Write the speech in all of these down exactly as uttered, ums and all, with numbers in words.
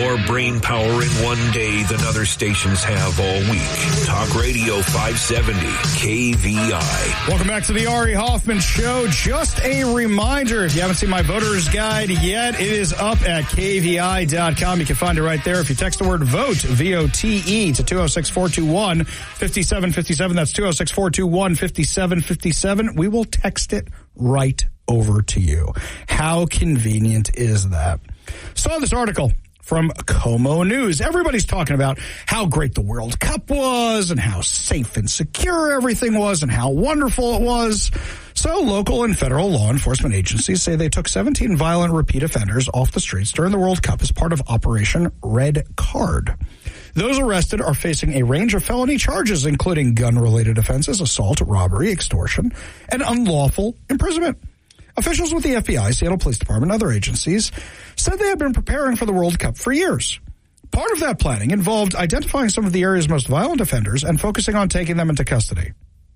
more brain power in one day than other stations have all week. Talk Radio five seventy K V I. Welcome back to the Ari Hoffman Show. Just a reminder, if you haven't seen my voter's guide yet, it is up at K V I dot com. You can find it right there. If you text the word VOTE, V O T E, to two oh six, four two one, five seven five seven, that's two oh six, four two one, five seven five seven, we will text it right over to you. How convenient is that? Saw this article from Como News. Everybody's talking about how great the World Cup was and how safe and secure everything was and how wonderful it was. So local and federal law enforcement agencies say they took seventeen violent repeat offenders off the streets during the World Cup as part of Operation Red Card. Those arrested are facing a range of felony charges, including gun-related offenses, assault, robbery, extortion, and unlawful imprisonment. Officials with the F B I, Seattle Police Department, and other agencies said they had been preparing for the World Cup for years. Part of that planning involved identifying some of the area's most violent offenders and focusing on taking them into custody.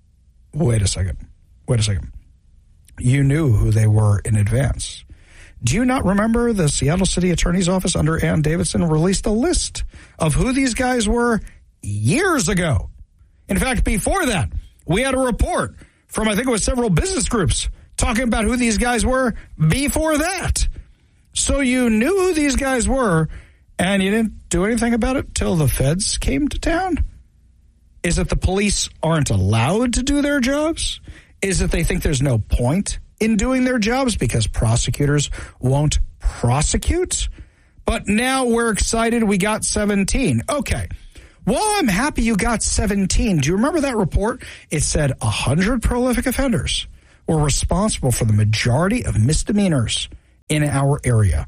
Wait a second. Wait a second. You knew who they were in advance. Do you not remember the Seattle City Attorney's Office under Ann Davidson released a list of who these guys were years ago? In fact, before that, we had a report from, I think it was several business groups, talking about who these guys were before that. So you knew who these guys were, and you didn't do anything about it till the feds came to town? Is it the police aren't allowed to do their jobs? Is it they think there's no point in doing their jobs because prosecutors won't prosecute? But now we're excited we got seventeen. Okay. Well, I'm happy you got seventeen. Do you remember that report? It said one hundred prolific offenders were responsible for the majority of misdemeanors in our area.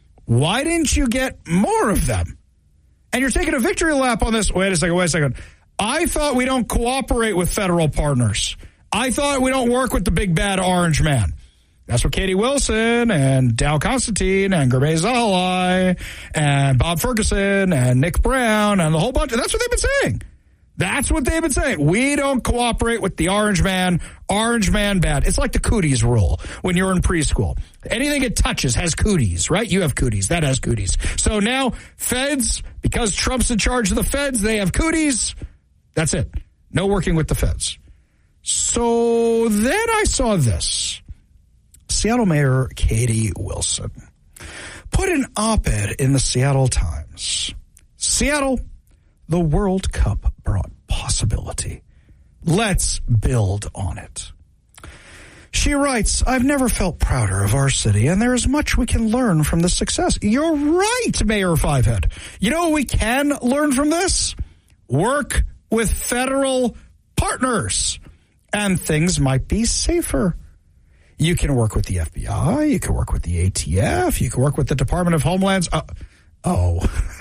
Why didn't you get more of them? And you're taking a victory lap on this. Wait a second, wait a second. I thought we don't cooperate with federal partners. I thought we don't work with the big bad orange man. That's what Katie Wilson and Dow Constantine and Gurmay Zahalai and Bob Ferguson and Nick Brown and the whole bunch. That's what they've been saying. That's what they've been saying. We don't cooperate with the orange man. Orange man bad. It's like the cooties rule when you're in preschool. Anything it touches has cooties, right? You have cooties. That has cooties. So now feds, because Trump's in charge of the feds, they have cooties. That's it. No working with the feds. So then I saw this. Seattle Mayor Katie Wilson put an op-ed in the Seattle Times. Seattle, the World Cup brought possibility. Let's build on it. She writes, I've never felt prouder of our city, and there is much we can learn from this success. You're right, Mayor Fivehead. You know what we can learn from this? Work with federal partners, and things might be safer. You can work with the F B I. You can work with the A T F. You can work with the Department of Homeland. Uh, oh,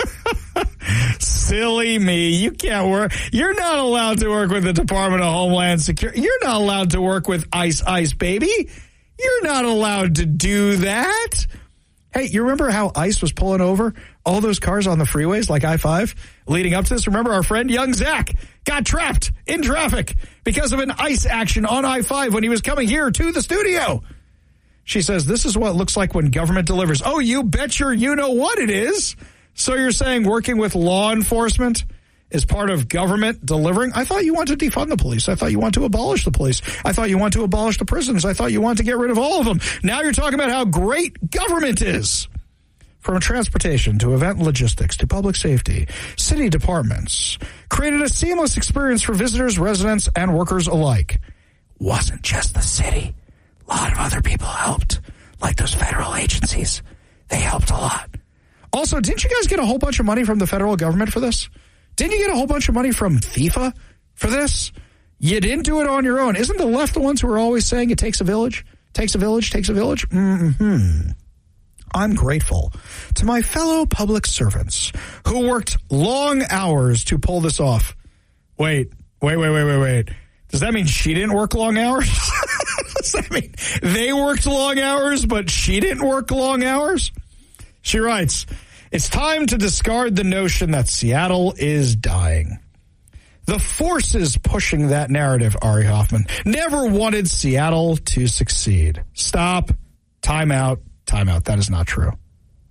silly me. You can't work. You're not allowed to work with the Department of Homeland Security. You're not allowed to work with ICE, ICE, baby. You're not allowed to do that. Hey, you remember how ICE was pulling over all those cars on the freeways like I five leading up to this? Remember our friend young Zach got trapped in traffic because of an ICE action on I five when he was coming here to the studio. She says, this is what it looks like when government delivers. Oh, you bet your you know what it is. So you're saying working with law enforcement is part of government delivering? I thought you wanted to defund the police. I thought you wanted to abolish the police. I thought you wanted to abolish the prisons. I thought you wanted to get rid of all of them. Now you're talking about how great government is. From transportation to event logistics to public safety, city departments created a seamless experience for visitors, residents, and workers alike. Wasn't just the city. A lot of other people helped, like those federal agencies. They helped a lot. Also, didn't you guys get a whole bunch of money from the federal government for this? Didn't you get a whole bunch of money from FIFA for this? You didn't do it on your own. Isn't the left the ones who are always saying it takes a village? Takes a village, takes a village? Mm-hmm. I'm grateful to my fellow public servants who worked long hours to pull this off. Wait, wait, wait, wait, wait, wait. Does that mean she didn't work long hours? Does that mean they worked long hours, but she didn't work long hours? She writes, it's time to discard the notion that Seattle is dying. The forces pushing that narrative, Ari Hoffman, never wanted Seattle to succeed. Stop. Time out. Time out. That is not true.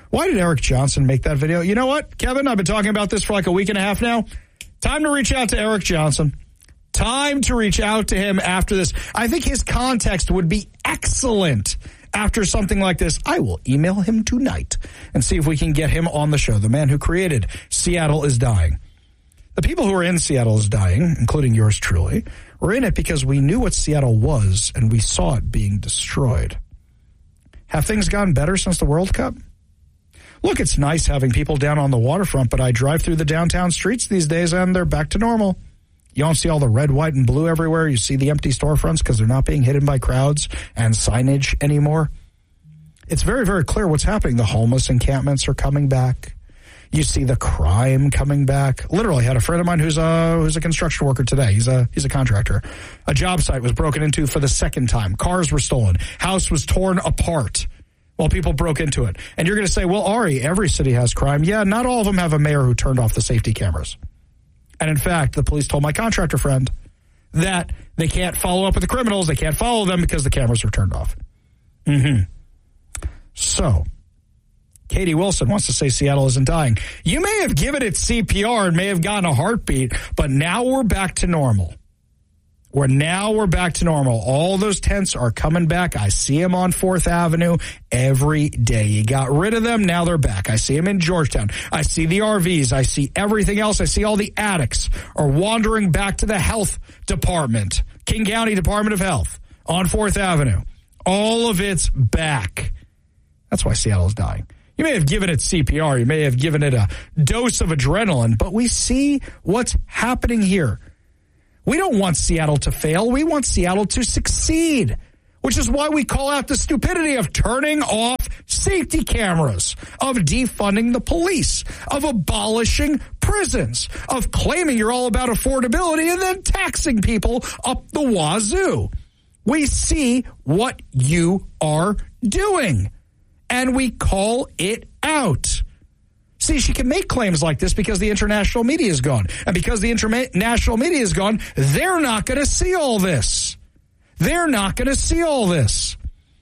Why did Eric Johnson make that video? You know what, Kevin? I've been talking about this for like a week and a half now. Time to reach out to Eric Johnson. Time to reach out to him after this. I think his context would be excellent after something like this. I will email him tonight and see if we can get him on the show. The man who created Seattle is Dying. The people who are in Seattle is Dying, including yours truly, were in it because we knew what Seattle was and we saw it being destroyed. Have things gotten better since the World Cup? Look, it's nice having people down on the waterfront, but I drive through the downtown streets these days and they're back to normal. You don't see all the red, white, and blue everywhere. You see the empty storefronts because they're not being hidden by crowds and signage anymore. It's very, very clear what's happening. The homeless encampments are coming back. You see the crime coming back. Literally, I had a friend of mine who's a who's a construction worker today. He's a he's a contractor. A job site was broken into for the second time. Cars were stolen. House was torn apart while people broke into it. And you're going to say, well, Ari, every city has crime. Yeah, not all of them have a mayor who turned off the safety cameras. And in fact, the police told my contractor friend that they can't follow up with the criminals. They can't follow them because the cameras are turned off. Mm-hmm. So, Katie Wilson wants to say Seattle isn't dying. You may have given it C P R and may have gotten a heartbeat, but now we're back to normal. We're now we're back to normal. All those tents are coming back. I see them on fourth Avenue every day. You got rid of them. Now they're back. I see them in Georgetown. I see the R Vs. I see everything else. I see all the addicts are wandering back to the health department, King County Department of Health on fourth Avenue. All of it's back. That's why Seattle's dying. You may have given it C P R. You may have given it a dose of adrenaline, but we see what's happening here. We don't want Seattle to fail. We want Seattle to succeed, which is why we call out the stupidity of turning off safety cameras, of defunding the police, of abolishing prisons, of claiming you're all about affordability and then taxing people up the wazoo. We see what you are doing, and we call it out. See, she can make claims like this because the international media is gone. And because the international media is gone, they're not going to see all this. They're not going to see all this.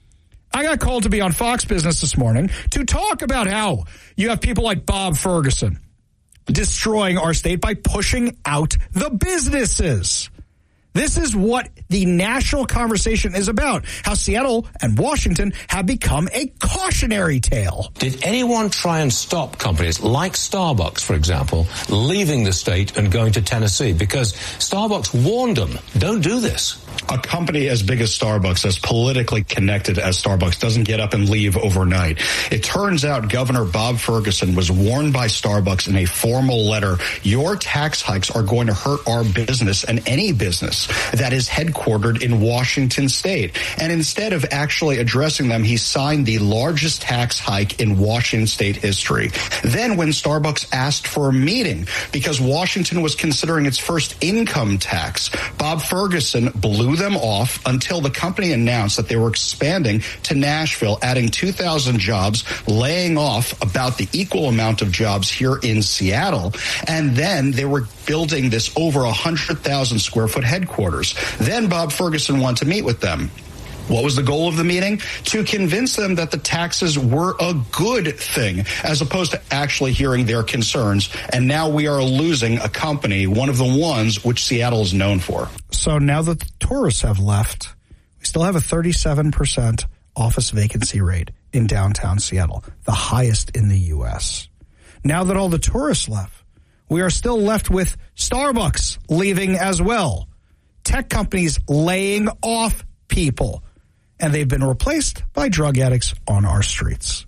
I got called to be on Fox Business this morning to talk about how you have people like Bob Ferguson destroying our state by pushing out the businesses. This is what the national conversation is about, how Seattle and Washington have become a cautionary tale. Did anyone try and stop companies like Starbucks, for example, leaving the state and going to Tennessee? Because Starbucks warned them, don't do this. A company as big as Starbucks, as politically connected as Starbucks, doesn't get up and leave overnight. It turns out Governor Bob Ferguson was warned by Starbucks in a formal letter, your tax hikes are going to hurt our business and any business that is headquartered in Washington state. And instead of actually addressing them, he signed the largest tax hike in Washington state history. Then when Starbucks asked for a meeting because Washington was considering its first income tax, Bob Ferguson blew them off until the company announced that they were expanding to Nashville, adding two thousand jobs, laying off about the equal amount of jobs here in Seattle. And then they were building this over one hundred thousand square foot headquarters. Then Bob Ferguson wanted to meet with them. What was the goal of the meeting? To convince them that the taxes were a good thing, as opposed to actually hearing their concerns. And now we are losing a company, one of the ones which Seattle is known for. So now that the tourists have left, we still have a thirty-seven percent office vacancy rate in downtown Seattle, the highest in the U S. Now that all the tourists left, we are still left with Starbucks leaving as well. Tech companies laying off people. And they've been replaced by drug addicts on our streets.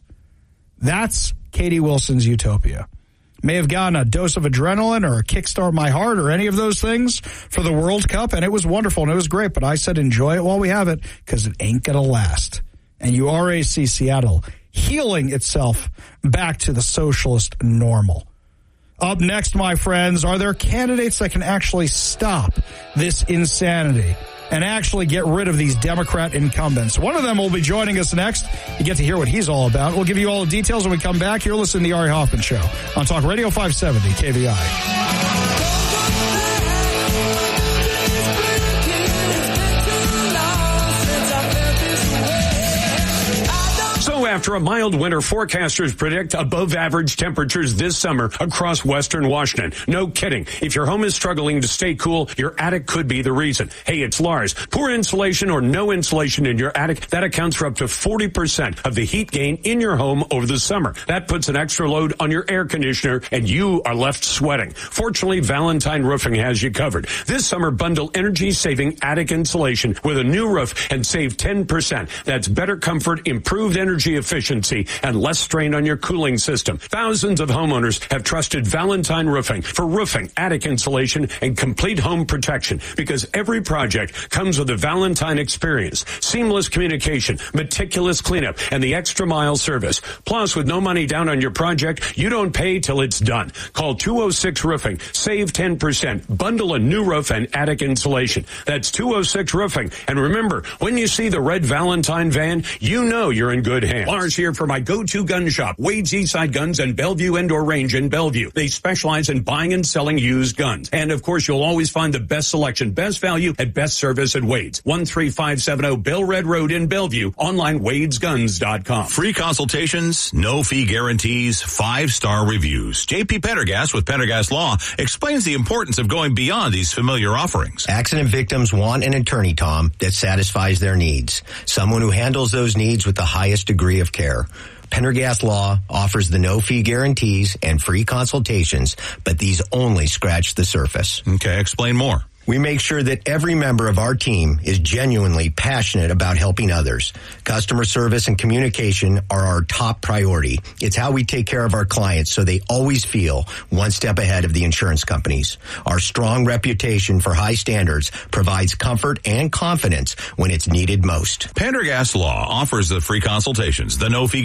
That's Katie Wilson's utopia. May have gotten a dose of adrenaline or a kickstart my heart or any of those things for the World Cup, and it was wonderful and it was great. But I said enjoy it while we have it because it ain't going to last. And you already see Seattle healing itself back to the socialist normal. Up next, my friends, are there candidates that can actually stop this insanity and actually get rid of these Democrat incumbents? One of them will be joining us next. You get to hear what he's all about. We'll give you all the details when we come back. You're listening to the Ari Hoffman Show on Talk Radio five seventy K V I. After a mild winter, forecasters predict above average temperatures this summer across western Washington. No kidding. If your home is struggling to stay cool, your attic could be the reason. Hey, it's Lars. Poor insulation or no insulation in your attic, that accounts for up to forty percent of the heat gain in your home over the summer. That puts an extra load on your air conditioner and you are left sweating. Fortunately, Valentine Roofing has you covered. This summer, bundle energy-saving attic insulation with a new roof and save ten percent. That's better comfort, improved energy efficiency, and less strain on your cooling system. Thousands of homeowners have trusted Valentine Roofing for roofing, attic insulation, and complete home protection because every project comes with a Valentine experience, seamless communication, meticulous cleanup, and the extra mile service. Plus, with no money down on your project, you don't pay till it's done. Call two oh six Roofing. Save ten percent. Bundle a new roof and attic insulation. That's two oh six Roofing. And remember, when you see the red Valentine van, you know you're in good hands. Lars here for my go-to gun shop, Wade's Eastside Guns and Bellevue Indoor Range in Bellevue. They specialize in buying and selling used guns. And of course, you'll always find the best selection, best value, and best service at Wade's. one three five seven zero Bill Red Road in Bellevue. Online, wades guns dot com. Free consultations, no fee guarantees, five-star reviews. J P Pendergast with Pendergast Law explains the importance of going beyond these familiar offerings. Accident victims want an attorney, Tom, that satisfies their needs. Someone who handles those needs with the highest degree of care. Pendergast Law offers the no-fee guarantees and free consultations, but these only scratch the surface. Okay, explain more. We make sure that every member of our team is genuinely passionate about helping others. Customer service and communication are our top priority. It's how we take care of our clients so they always feel one step ahead of the insurance companies. Our strong reputation for high standards provides comfort and confidence when it's needed most. Pendergast Law offers the free consultations, the no-fee